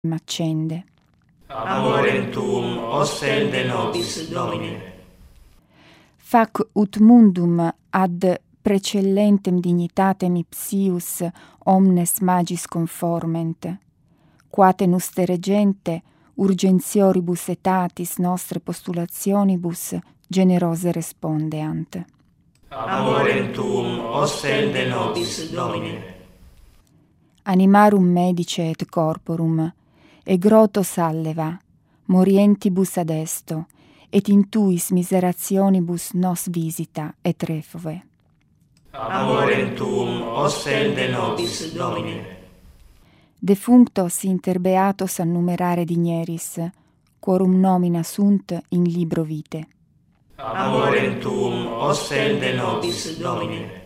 accende. Amorem tuum ostende nobis, Domine. Fac ut mundum ad precellentem dignitatem ipsius omnes magis conforment, quate nuster gente urgentioribus etatis nostre postulationibus generose respondeant. Amorem tuum ostende nobis, Domine. Animarum medice et corporum, e groto salleva, morientibus ad esto, et in tuis miserationibus nos visita et refove. Amorem tuum ostende nobis, Domine. Defunctos inter beatos annumerare digneris, quorum nomina sunt in libro vitae. Amorem tuum ostende nobis, Domine.